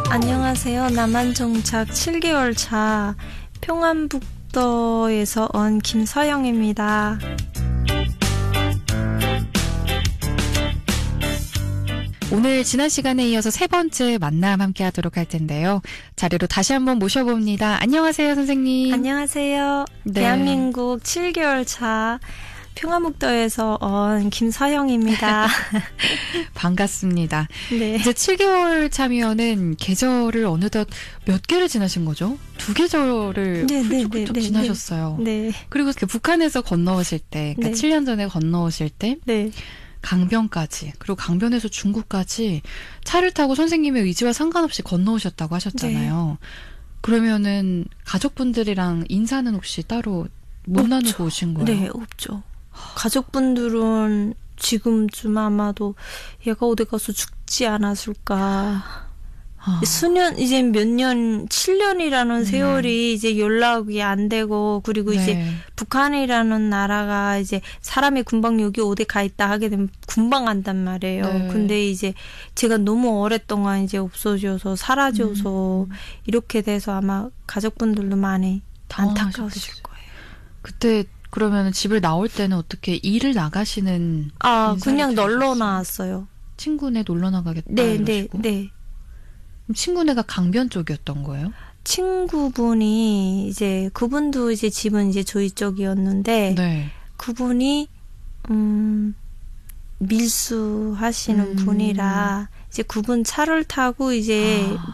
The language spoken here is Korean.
안녕하세요. 남한정착 7개월 차 평안북도에서 온 김서영입니다. 오늘 지난 시간에 이어서 세 번째 만남 함께 하도록 할 텐데요. 자리로 다시 한번 모셔봅니다. 안녕하세요, 선생님. 안녕하세요. 네. 대한민국 7개월 차 평안북도에서 온 김서영입니다. 반갑습니다. 네. 이제 7개월 차면은 계절을 어느덧 몇 개를 지나신 거죠? 2계절을 훌쩍 지나셨어요. 네. 그리고 북한에서 건너오실 때, 그러니까 네. 7년 전에 건너오실 때, 네. 강변까지, 그리고 강변에서 중국까지 차를 타고 선생님의 의지와 상관없이 건너오셨다고 하셨잖아요. 네. 그러면은 가족분들이랑 인사는 혹시 따로 못 없죠. 나누고 오신 거예요? 네, 없죠. 가족분들은 지금쯤 아마도 얘가 어디 가서 죽지 않았을까. 수년, 이제 몇 년, 7년이라는 세월이 이제 연락이 안 되고, 그리고 네. 이제 북한이라는 나라가 이제 사람이 금방 여기 어디 가 있다 하게 되면 금방 간단 말이에요. 네. 근데 이제 제가 너무 오랫동안 이제 없어져서 사라져서 이렇게 돼서 아마 가족분들도 많이 안타까우실 거예요. 그때 그러면 집을 나올 때는 어떻게 일을 나가시는? 그냥 놀러 나왔어요. 친구네 놀러 나가겠다. 네, 이러시고? 네. 그럼 친구네가 강변 쪽이었던 거예요? 친구분이 이제 그분도 이제 집은 이제 저희 쪽이었는데 네. 그분이 밀수 하시는 분이라 이제 그분 차를 타고 이제